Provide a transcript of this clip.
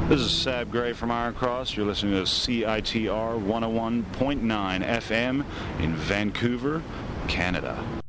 This is Sab Gray from Iron Cross. You're listening to CITR 101.9 FM in Vancouver, Canada.